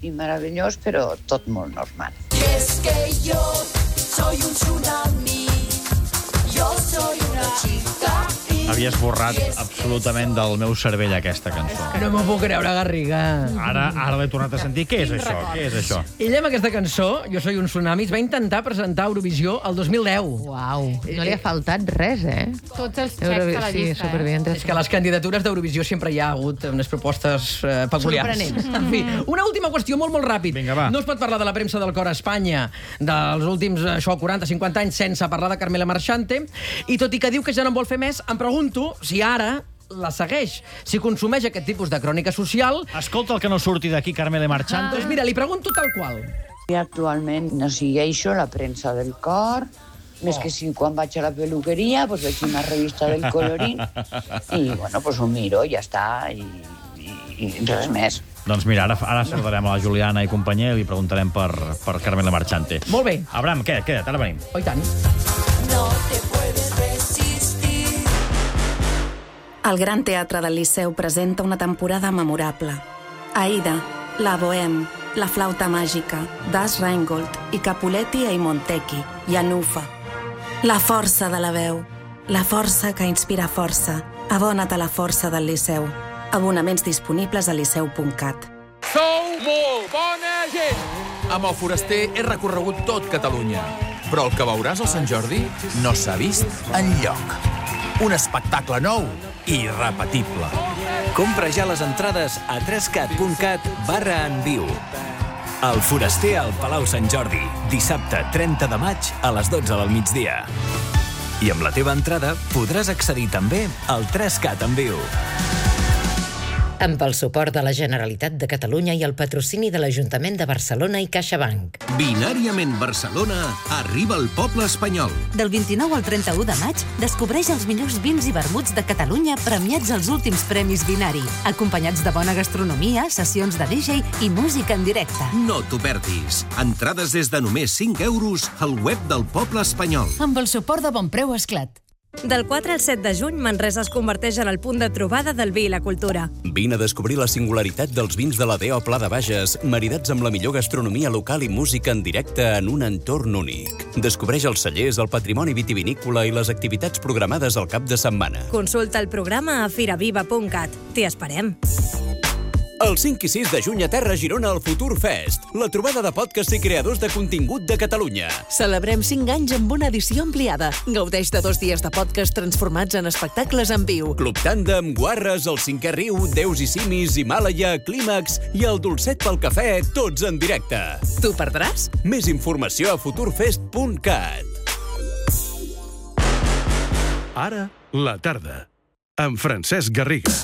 i meravellós, però tot molt normal. Y es que yo soy un tsunami, yo soy una chica. Havia esborrat absolutament del meu cervell aquesta cançó. No m'ho puc creure, Garriga. Ara l'he tornat a sentir. Què és això? Què és això? Ella, amb aquesta cançó, Jo soy un tsunami, es va intentar presentar a Eurovisió el 2010. Uau, no li ha faltat res, Tots els xecs de la Sí, llista, superbien. És que a les candidatures d'Eurovisió sempre hi ha hagut unes propostes peculiars. Sorprenents. En fi, una última qüestió molt ràpid. Vinga, va. No es pot parlar de la premsa del cor a Espanya dels últims 40-50 anys sense parlar de Carmela Marchante, i tot i que diu que ja no en vol fer més, em pregunto si ara la segueix, si consumeix aquest tipus de crònica social. Escolta el que no surti d'aquí, Carmela Marchante. Doncs mira, li pregunto tal qual. I actualment no segueixo la premsa del cor, més que si quan vaig a la peluqueria pues veig una revista del Colorín i bueno, pues ho miro, ja està, i res més. Doncs mira, ara saludarem a la Juliana i companyia i li preguntarem per Carmela Marchante. Molt bé. Abraham, què? Queda't, ara venim. Oh, i tant. No te puedes resistir. El Gran Teatre del Liceu presenta una temporada memorable. Aida, la Bohème, la Flauta Màgica, Das Rheingold i Capuletti e Montecchi, i Anufa. La força de la veu, la força que inspira força. Abona't a la força del Liceu. Abonaments disponibles a liceu.cat. Sou molt bona gent! Amb el Foraster he recorregut tot Catalunya, però el que veuràs al Sant Jordi no s'ha vist enlloc. Un espectacle nou i irrepetible. Compra ja les entrades a trescat.cat/en viu. El Foraster al Palau Sant Jordi, dissabte 30 de maig a les 12 del migdia. I amb la teva entrada podràs accedir també al 3Cat en viu. Amb el suport de la Generalitat de Catalunya i el patrocini de l'Ajuntament de Barcelona i CaixaBank. Binàriament Barcelona arriba al poble espanyol. Del 29 al 31 de maig, descobreix els millors vins i vermuts de Catalunya premiats als últims Premis Binari, acompanyats de bona gastronomia, sessions de DJ i música en directe. No t'ho perdis. Entrades des de només 5 euros al web del poble espanyol. Amb el suport de Bonpreu Esclat. Del 4 al 7 de juny, Manresa es converteix en el punt de trobada del vi i la cultura. Vine a descobrir la singularitat dels vins de la D.O. Pla de Bages, maridats amb la millor gastronomia local i música en directe en un entorn únic. Descobreix els cellers, el patrimoni vitivinícola i les activitats programades al cap de setmana. Consulta el programa a firaviva.cat. T'hi esperem. El 5 i 6 de juny a Terra Girona al Futur Fest, la trobada de podcasts i creadors de contingut de Catalunya. Celebrem 5 anys amb una edició ampliada. Gaudeix de 2 dies de podcast transformats en espectacles en viu. Club Tàndem, Guarres, El Cinquè Riu, Déus i Simis, Himàlaia, Clímax i el Dolcet pel Cafè, tots en directe. T'ho perdràs? Més informació a futurfest.cat. Ara, la tarda, amb Francesc Garriga.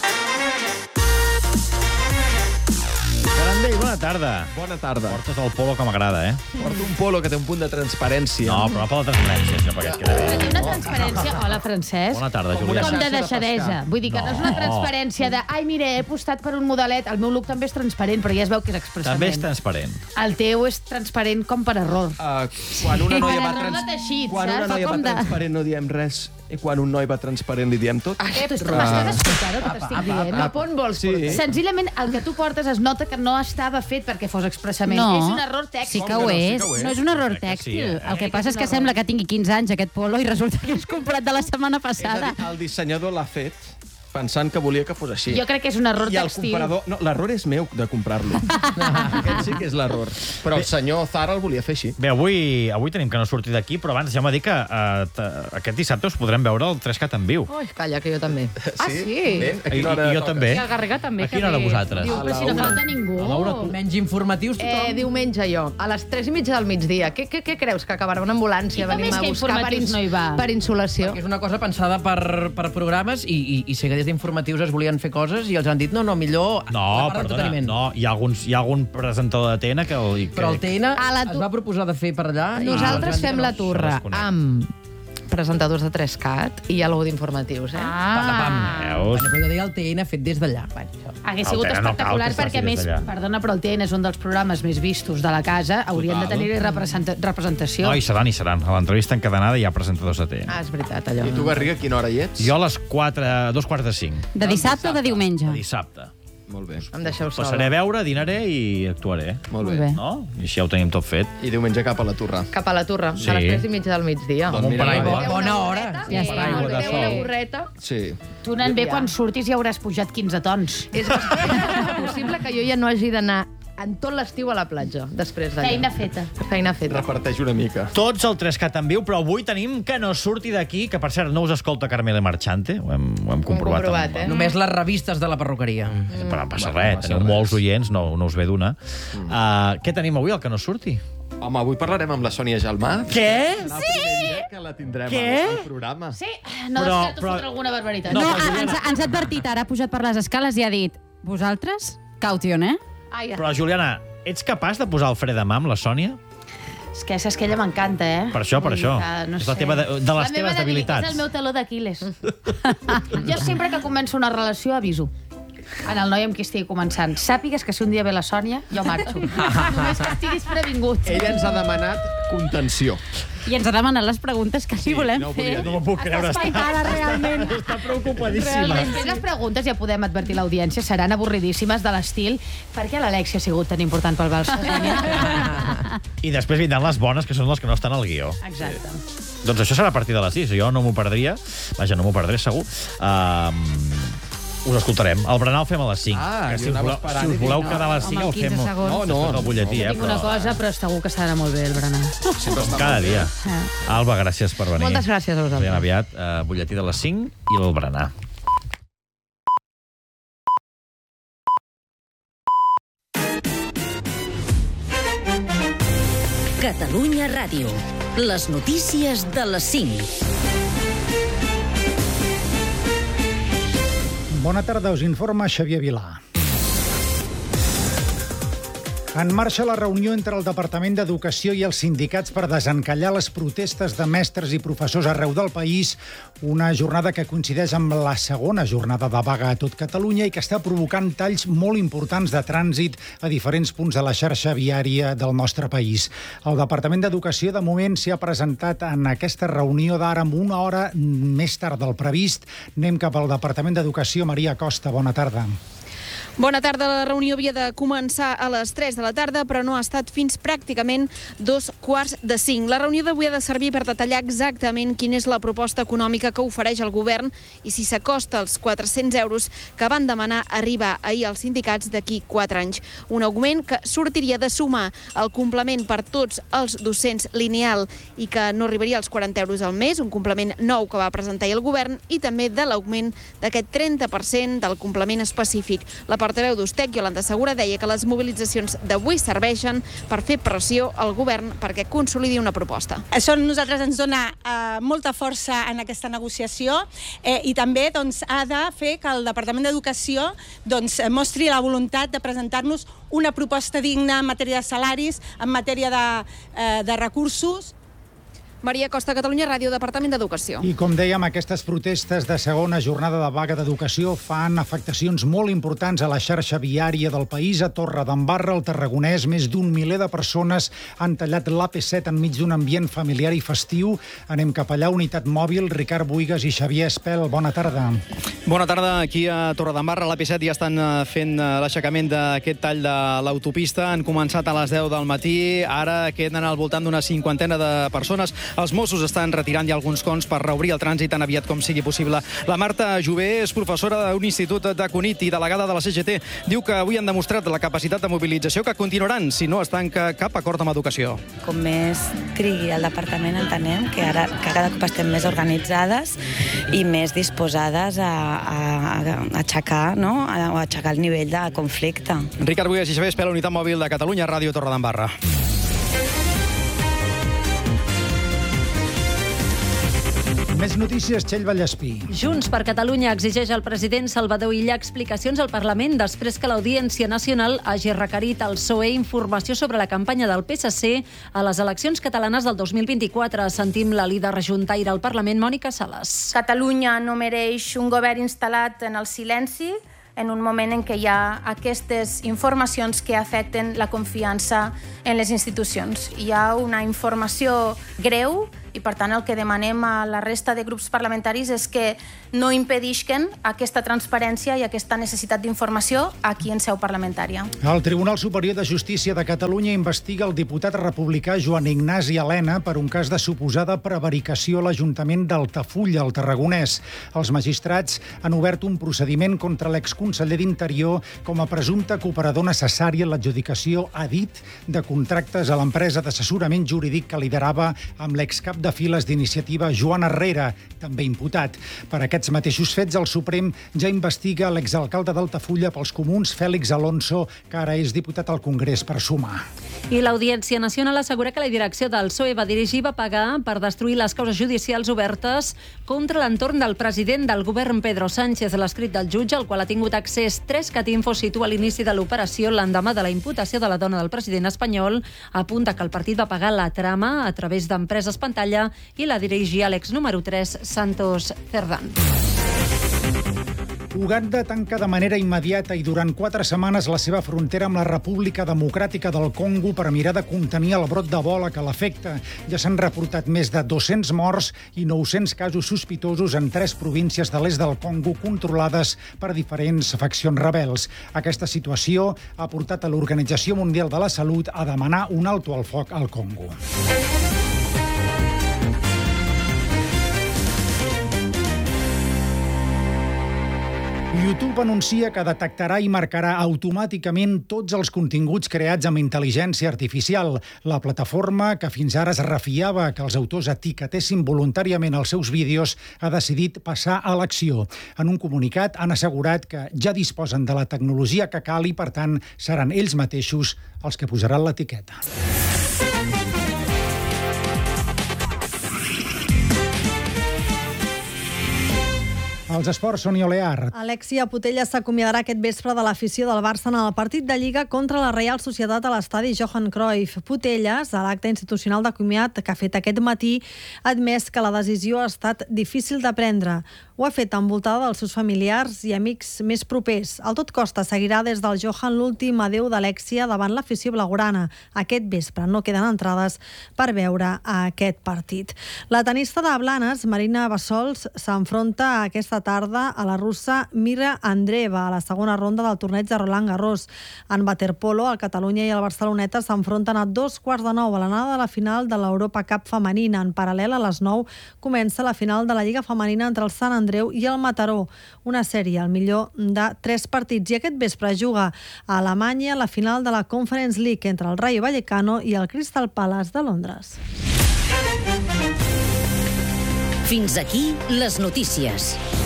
Carandell, bona tarda. Bona tarda. Portes el polo que m'agrada, Porto un polo que té un punt de transparència. No, però no per la transparència, això, perquè es queda bé. Una transparència... Hola, Francesc. Bona tarda, Julià. Com de deixadesa. Vull dir que no és una No. transparència de ai, mira, he apostat per un modelet. El meu look també és transparent, però ja es veu que és expressament. També és transparent. El teu és transparent com per error. Quan una noia va, error de teixit, quan saps? una noia Fa va com de- transparent no diem res, i quan un noi va transparent li diem tot. M'estàs escoltant el que t'estic dient? Cap on vols portar? Senzillament, el que tu portes es nota que no estava fet perquè fos expressament. No, És un error tèxtil. sí que ho és. No és un error tèxtil. El que passa és que sembla que tingui 15 anys aquest polo i resulta que és comprat de la setmana passada. És a dir, el dissenyador l'ha fet pensant que volia que fos així. Jo crec que és un error I el tèxtil. comprador... No, l'error és meu de comprar-lo. Aquest sí que és l'error. Però el senyor Zara el volia fer així. Bé, avui tenim que no sortir d'aquí, però abans ja m'ha dit que aquest dissabte us podrem veure el 3Cat en viu. Ui, calla, que jo també. Ah, sí? Bé, a quina hora I jo toca? també. I el Garriga també. A quina hora vosaltres? Diu, però si no falta ningú. A Laura, tu. Menys informatius tothom. Diumenge jo, a les 3:30 del migdia. Què creus, que acabarà una ambulància? I com Venim és a que buscar informatius no hi va? per insolació. Perquè és una cosa pensada per programes i sé que des d'informatius es volien fer coses i els han dit, no, millor... No, perdona, no, hi ha algun presentador de TN que... Però el TN es va proposar de fer per allà... Nosaltres fem la turra desconec. amb presentadors de 3Cat i algú d'informatius, Veus? Però jo deia el TN fet des d'allà. Hagués sigut El TN no cal espectacular que es faci perquè, a més, des d'allà. perdona, però el TN és un dels programes més vistos de la casa. Haurien de tenir representació. No, hi seran. A l'entrevista encadenada hi ha presentadors de TN. Ah, és veritat, allò. I tu, Garriga, a quina hora hi ets? Jo a les 4, 2:45. De dissabte o de diumenge? De dissabte. Molt bé. Em deixeu sola. Passaré a veure, dinaré i actuaré. Molt bé. No? I així ja ho tenim tot fet. I diumenge cap a la Torre. Cap a la Torre, Sí. a les 3:30 del migdia. Amb un paraigua. Bona hora. Ja està. Una gorreta. Sí. Tu, nen, bé, quan surtis ja hauràs pujat 15 tons. És possible que jo ja no hagi d'anar en tot l'estiu a la platja, després d'allà. Feina feta. Feina feta. Reparteix una mica. Tots el 3CAT en viu, però avui tenim que no surti d'aquí, que per cert no us escolta Carmela Marchante, ho hem comprovat. Només les revistes de la perruqueria. Però no passa res, teniu molts oients, no us ve d'una. Què tenim avui, el que no surti? Home, avui parlarem amb la Sònia Gelmà. Què? Sí! Que la tindrem al programa. Sí, no descarto fotre alguna barbaritat. No, ens ha advertit ara, ha pujat per les escales i ha dit vosaltres, caution, eh? Però, Juliana, ets capaç de posar el fre de mà amb la Sònia? És que saps que ella m'encanta, eh? Per això. No És la teva de les teves debilitats. És el meu taló d'Aquiles. Jo sempre que començo una relació aviso en el noi amb qui estigui començant. Sàpigues que si un dia ve la Sònia, jo marxo. Només que estiguis previngut. Ella ens ha demanat contenció. I ens ha demanat les preguntes que li volem fer. No m'ho puc creure. Ara, realment. Està preocupadíssima. Realment, les preguntes, ja podem advertir l'audiència, seran avorridíssimes de l'estil per què l'Alexia ha sigut tan important pel Barça? I després vindran les bones, que són les que no estan al guió. Exacte. Doncs això serà a partir de les 6. Jo no m'ho perdria. Vaja, no m'ho perdré, segur. Us escoltarem. El berenar el fem a les 5. Que si us voleu quedar a les 5 el fem... No, el butlletí, Dic una cosa, però segur que serà molt bé el berenar. Com cada dia. Alba, gràcies per venir. Moltes gràcies a vosaltres. Ben aviat, butlletí de les 5 i el berenar. Catalunya Ràdio. Les notícies de les 5. Bona tarda, us informa Xavier Vilà. En marxa la reunió entre el Departament d'Educació i els sindicats per desencallar les protestes de mestres i professors arreu del país, una jornada que coincideix amb la segona jornada de vaga a tot Catalunya i que està provocant talls molt importants de trànsit a diferents punts de la xarxa viària del nostre país. El Departament d'Educació, de moment, s'hi ha presentat en aquesta reunió d'ara amb una hora més tard del previst. Anem cap al Departament d'Educació. Maria Costa, bona tarda. Bona tarda. La reunió havia de començar a les 3 de la tarda, però no ha estat fins pràcticament 2:45. La reunió d'avui ha de servir per detallar exactament quina és la proposta econòmica que ofereix el govern i si s'acosta als 400 euros que van demanar arribar ahir als sindicats d'aquí 4 anys. Un augment que sortiria de sumar el complement per tots els docents lineal i que no arribaria als 40 euros al mes, un complement nou que va presentar ahir el govern, i també de l'augment d'aquest 30% del complement específic. La portaveu d'Ustec, Iolanda Segura, deia que les mobilitzacions d'avui serveixen per fer pressió al govern perquè consolidi una proposta. Això a nosaltres ens dona molta força en aquesta negociació i també ha de fer que el Departament d'Educació mostri la voluntat de presentar-nos una proposta digna en matèria de salaris, en matèria de recursos. Maria Costa, Catalunya Ràdio, Departament d'Educació. I com dèiem, aquestes protestes de segona jornada de vaga d'educació fan afectacions molt importants a la xarxa viària del país. A Torredembarra, al Tarragonès, més d'un miler de persones han tallat l'AP7 enmig d'un ambient familiar i festiu. Anem cap allà, unitat mòbil, Ricard Buigas i Xavier Espel. Bona tarda. Bona tarda. Aquí a Torredembarra, a l'AP7, ja estan fent l'aixecament d'aquest tall de l'autopista. Han començat a les 10 del matí. Ara queden al voltant d'una cinquantena de persones. Els Mossos estan retirant ja alguns cons per reobrir el trànsit tan aviat com sigui possible. La Marta Jové és professora d'un institut de Cunit i delegada de la CGT. Diu que avui han demostrat la capacitat de mobilització que continuaran si no es tanca cap acord amb educació. Com més trigui el departament, entenem que cada cop estem més organitzades i més disposades a aixecar el nivell de conflicte. Ricard Buigas i Xavier Espel, unitat mòbil de Catalunya Ràdio, Torredembarra. Més notícies, Txell Vallespí. Junts per Catalunya exigeix al president Salvador Illa explicacions al Parlament després que l'Audiència Nacional hagi requerit al PSOE informació sobre la campanya del PSC a les eleccions catalanes del 2024. Sentim la líder juntaire al Parlament, Mònica Sales. Catalunya no mereix un govern instal·lat en el silenci en un moment en què hi ha aquestes informacions que afecten la confiança en les institucions. Hi ha una informació greu i per tant el que demanem a la resta de grups parlamentaris és que no impedisquen aquesta transparència i aquesta necessitat d'informació aquí en seu parlamentària. El Tribunal Superior de Justícia de Catalunya investiga el diputat republicà Joan Ignasi Elena per un cas de suposada prevaricació a l'Ajuntament d'Altafulla, al Tarragonès. Els magistrats han obert un procediment contra l'exconseller d'Interior com a presumpte cooperador necessari en l'adjudicació a dit de contractes a l'empresa d'assessorament jurídic que liderava amb l'excap de files d'Iniciativa Joan Herrera, també imputat. Per aquests mateixos fets, el Suprem ja investiga l'exalcalde d'Altafulla pels Comuns, Fèlix Alonso, que ara és diputat al Congrés per Sumar. I l'Audiència Nacional assegura que la direcció del PSOE va dirigir i va pagar per destruir les causes judicials obertes contra l'entorn del president del govern Pedro Sánchez. L'escrit del jutge, al qual ha tingut accés 3catinfo, situa l'inici de l'operació l'endemà de la imputació de la dona del president espanyol. Apunta que el partit va pagar la trama a través d'empreses pantalla i la dirigia l'ex número 3, Santos Cerdán. Uganda tanca de manera immediata i durant 4 setmanes la seva frontera amb la República Democràtica del Congo per mirar de contenir el brot d'Ebola que l'afecta. Ja s'han reportat més de 200 morts i 900 casos sospitosos en 3 províncies de l'est del Congo controlades per diferents faccions rebels. Aquesta situació ha portat a l'Organització Mundial de la Salut a demanar un alto al foc al Congo. YouTube anuncia que detectarà i marcarà automàticament tots els continguts creats amb intel·ligència artificial. La plataforma, que fins ara es refiava que els autors etiquetessin voluntàriament els seus vídeos, ha decidit passar a l'acció. En un comunicat han assegurat que ja disposen de la tecnologia que cal i, per tant, seran ells mateixos els que posaran l'etiqueta. Els esports, Sonia Olear. Alexia Putellas s'acomiadarà aquest vespre de l'afició del Barça en el partit de Lliga contra la Real Societat a l'estadi Johan Cruyff. Putellas, a l'acte institucional d'acomiat que ha fet aquest matí, ha admès que la decisió ha estat difícil de prendre. Ho ha fet envoltada dels seus familiars i amics més propers. Al tot costa seguirà des del Johan l'últim adeu d'Alexia davant l'afició blaugrana. Aquest vespre no queden entrades per veure aquest partit. La tenista de Blanes, Marina Bassols, s'enfronta aquesta tarda a la russa Mira Andreeva a la segona ronda del torneig de Roland Garros. En waterpolo, el Catalunya i el Barceloneta s'enfronten a 8:45 a l'anada de la final de l'Europa Cup femenina. En paral·lel, a les 9 comença la final de la Lliga femenina entre el Sant Andreu i el Mataró, una sèrie al millor de 3 partits. I aquest vespre juga a Alemanya la final de la Conference League entre el Rayo Vallecano i el Crystal Palace de Londres. Fins aquí les notícies.